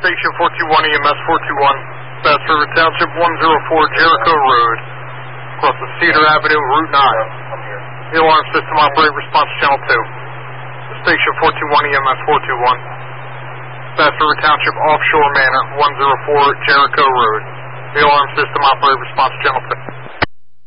Station 421 EMS 421, Bass River Township 104 Jericho Road, across the Cedar Avenue, Route 9. The alarm system operator response channel 2. Station 421 EMS 421, Bass River Township Offshore Manor 104 Jericho Road. The alarm system operator response channel 2.